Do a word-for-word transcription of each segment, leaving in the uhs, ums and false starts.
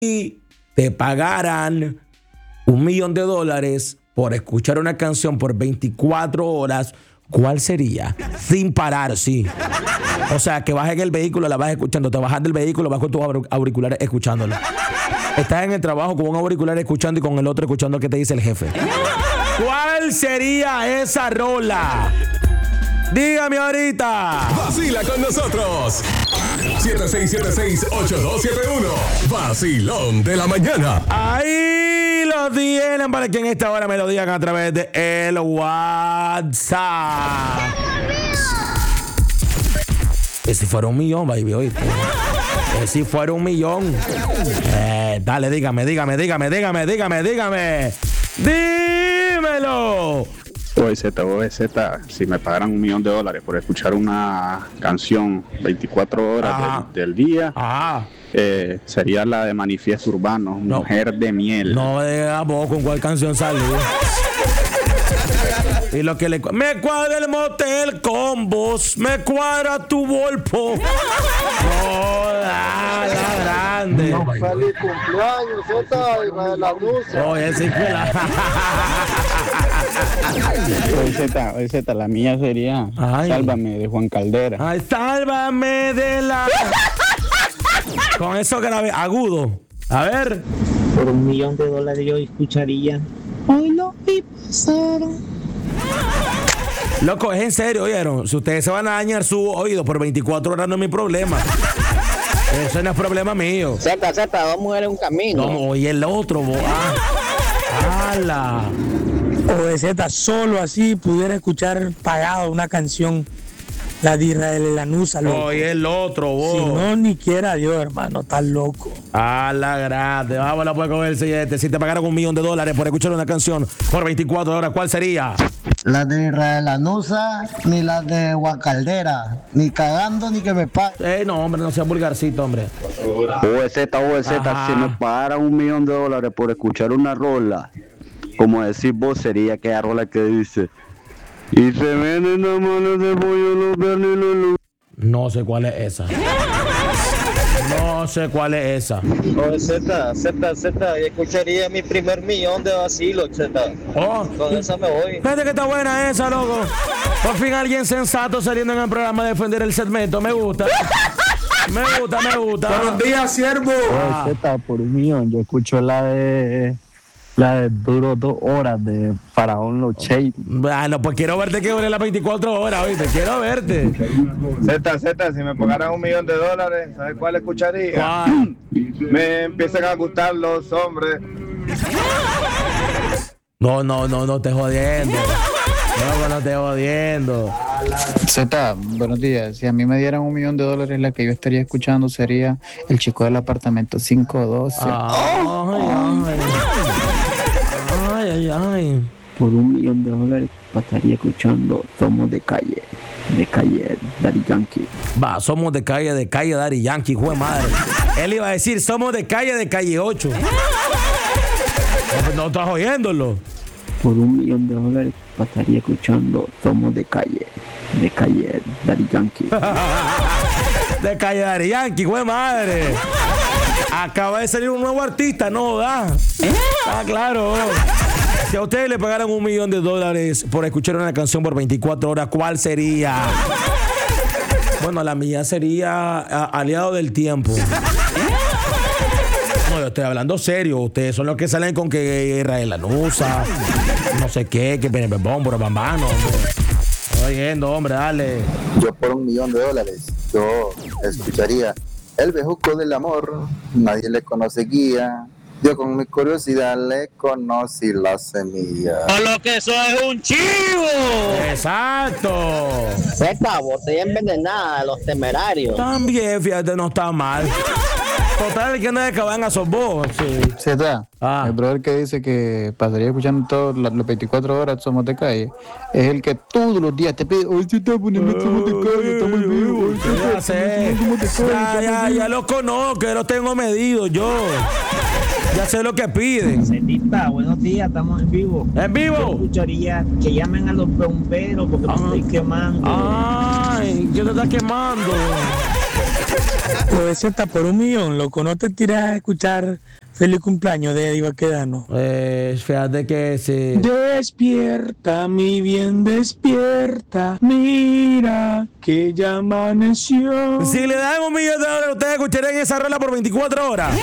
te pagaran un millón de dólares por escuchar una canción por veinticuatro horas, ¿cuál sería? Sin parar, sí. O sea, que vas en el vehículo, la vas escuchando. Te bajas del vehículo, vas con tus auriculares escuchándola. Estás en el trabajo con un auricular escuchando y con el otro escuchando qué te dice el jefe. ¿Cuál sería esa rola? Dígame ahorita. Vacila con nosotros. siete seis siete seis, ocho dos siete uno. Vacilón de la mañana. Ahí lo tienen para que en esta hora me lo digan a través de el WhatsApp. Que si fuera un millón, baby, oíste. Que si fuera un millón. Eh, dale, dígame, dígame, dígame, dígame, dígame, dígame. Dímelo. O Z, O Z, si me pagaran un millón de dólares por escuchar una canción veinticuatro horas del, del día, eh, sería la de Manifiesto Urbano, no. Mujer de Miel. No digamos con cuál canción salió. Y lo que le me cuadra el motel con vos, me cuadra tu Volpo. No, la, la grande. No, feliz cumpleaños, Z, hija de la Luza. Oye, sí que la. Oye, Z, oye, Z, la mía sería Ay. Sálvame de Juan Caldera. Ay, sálvame de la. Con eso grave, agudo. A ver. Por un millón de dólares yo escucharía. Hoy lo vi pasar. Loco, es en serio, oyeron. Si ustedes se van a dañar su oído por veinticuatro horas, no es mi problema. Eso no es problema mío. Z, Z, dos mujeres en un camino. No, oye, el otro, bo. Ah, ¡Hala! O Z, solo así pudiera escuchar pagado una canción, la de Israel Lanusa, loco. Oye, el otro, vos. Si no, ni quiera Dios, hermano, estás loco. A la grande, vamos a poder comerse este. Si te pagaran un millón de dólares por escuchar una canción por veinticuatro horas, ¿cuál sería? La de Israel Lanusa, ni la de Guacaldera, ni cagando ni que me pague. Eh, no, hombre, no sea vulgarcito, hombre. O Z, O Z, si me pagaran un millón de dólares por escuchar una rola, como decir vos, sería aquella rola que dice y se ven en las manos de pollo los verdes y los luz. No sé cuál es esa. No sé cuál es esa. Oye, Z, Z, Z, y escucharía mi primer millón de vacilo, Z. Oh. Con esa me voy. Fíjate que está buena esa, loco. Por fin alguien sensato saliendo en el programa a defender el segmento. Me gusta. Me gusta, me gusta. Buenos días, siervo. Ah. Oye, Z, por un millón, yo escucho la de... La de duro dos horas de Faraón Los Shade. Bueno, pues quiero verte que dure las veinticuatro horas, oíste. Quiero verte. Z, Z, si me pagaran un millón de dólares, ¿sabes cuál escucharía? ¿Cuál? Me empiezan a gustar los hombres. No, no, no, no te jodiendo. No, no te jodiendo. Z, buenos días. Si a mí me dieran un millón de dólares, la que yo estaría escuchando sería El Chico del Apartamento quinientos doce. Ay, ay, ay, ay, ay. Por un millón de dólares estaría escuchando Somos de Calle, de Calle, Daddy Yankee. Va, somos de calle, de calle, Daddy Yankee, hijo de madre. Él iba a decir, somos de calle, de calle ocho. No, no estás oyéndolo. Por un millón de dólares estaría escuchando Somos de Calle, de Calle, Daddy Yankee. De calle, Daddy Yankee, hijo de madre. Acaba de salir un nuevo artista, no da. Ah, claro. Si a ustedes le pagaran un millón de dólares por escuchar una canción por veinticuatro horas, ¿cuál sería? Bueno, la mía sería a, Aliado del Tiempo. No, yo estoy hablando serio. Ustedes son los que salen con que Israel Lanusa, no sé qué, que bom, por bambano. Estoy oyendo, hombre, dale. Yo por un millón de dólares, yo escucharía El Bejuco del Amor, nadie le conoce guía. Yo con mi curiosidad le conocí la semilla. Por lo que eso es un chivo. Exacto. Z, botella envenenada de Los Temerarios. También, fíjate, no está mal. Total, que no es que van a sorbos. Sí. Z, ah. El brother que dice que pasaría escuchando todas las veinticuatro horas Somos de Calle, es el que todos los días te pide, hoy se está poniendo Somos de Calle, estamos en vivo. Ya sé. Ya, ya, ya lo conozco, ya lo tengo medido yo. Ya sé lo que piden. Zetita, buenos días, estamos en vivo. ¿En vivo? Yo escucharía que llamen a los bomberos porque me estoy quemando. Ay, ¿qué te estás quemando? Pues Z por un millón, loco, no te tiras a escuchar Feliz Cumpleaños de Eddie Baquedano. Eh, fíjate que sí. Despierta, mi bien, despierta, mira que ya amaneció. Si le dan un millón de dólares, ustedes escucharían esa rola por veinticuatro horas.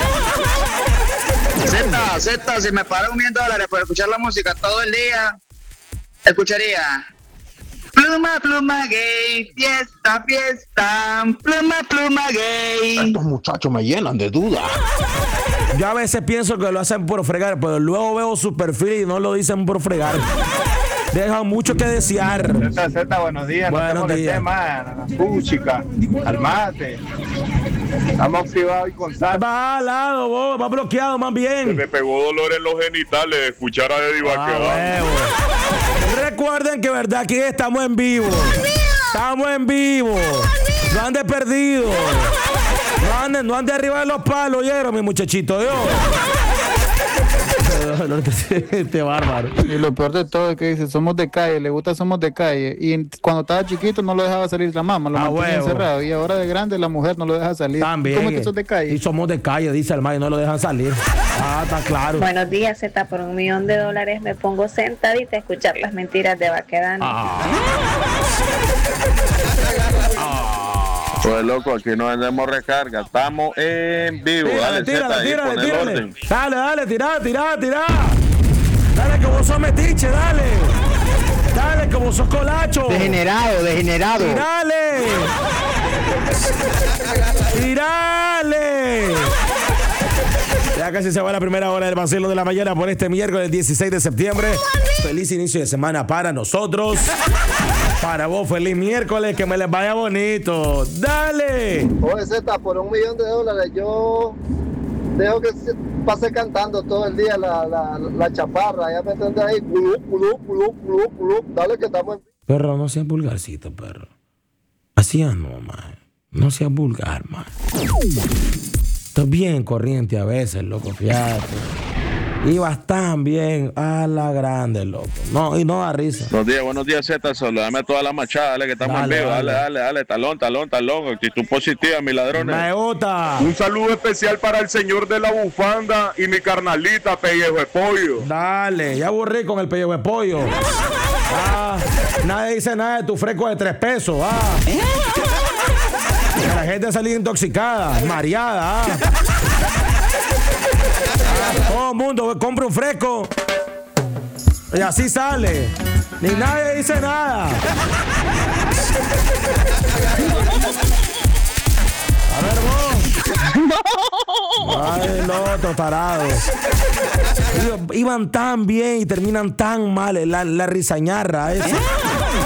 Z, Z, si me pagan un millón de dólares por escuchar la música todo el día, escucharía pluma, pluma gay, fiesta, fiesta, pluma, pluma gay. Estos muchachos me llenan de dudas. Yo a veces pienso que lo hacen por fregar, pero luego veo su perfil y no lo dicen por fregar. Dejan mucho que desear. Z, Z, buenos días. Buenos no te días. molestes, chica. Calmate. Estamos activados y con sal. Va al lado, vos, va bloqueado más bien. Se me pegó dolor en los genitales de escuchar a Eddie Baquedano. Recuerden que verdad aquí estamos en vivo. Estamos en vivo. No andes perdido. No andes, no andes arriba de los palos, ¿oyeron, mi muchachito? Dios. Este bárbaro. Y lo peor de todo es que dice, somos de calle, le gusta Somos de Calle. Y cuando estaba chiquito no lo dejaba salir la mamá, lo Ah, mantenía huevo. encerrado. Y ahora de grande la mujer no lo deja salir. También. ¿Cómo es que sos de calle? Y somos de calle, dice el mayo, no lo dejan salir. Ah, está claro. Buenos días, Z, por un millón de dólares me pongo sentadita a escuchar las mentiras de Baquedano. Pues loco, aquí no vendemos recarga, estamos en vivo. Tírale, Dale, tírale, Zeta, ahí, tírale, pon el tírale. orden. Dale, dale, tirá, tirá, tirá. Dale que vos sos metiche, dale. Dale que vos sos colacho. Degenerado, degenerado. Tirale. Tirale. Ya casi se va la primera hora del vacilo de la mañana por este miércoles dieciséis de septiembre. Feliz inicio de semana para nosotros. Para vos, feliz miércoles, que me les vaya bonito. ¡Dale! Oye, Z, por un millón de dólares yo dejo que se pase cantando todo el día la, la, la chaparra. Ya me entendés ahí. Culú, culú, culú, culú, culú. Dale que estamos en... Perro, no seas vulgarcito, perro. Así no, man. No seas vulgar, man. Estás bien corriente a veces, loco, fíjate. Ibas tan bien a la grande, loco. No, y no da risa. Buenos días, buenos días, Z, solo dame toda la machada, dale que estamos Dale, en vivo, dale, dale. dale, dale, talón, talón, talón, actitud positiva, mis ladrones. Me gusta. Un saludo especial para el señor de la bufanda y mi carnalita, pellejo de pollo. Dale, ya aburrí con el pellejo de pollo. Ah, nadie dice nada de tu fresco de tres pesos. Ah. Que la gente salía intoxicada, mareada. Ah. Ah, todo el mundo compra un fresco y así sale. Ni nadie dice nada. A ver vos. Ay, no, otro tarado. Iban tan bien y terminan tan mal. La, la rizañarra esa.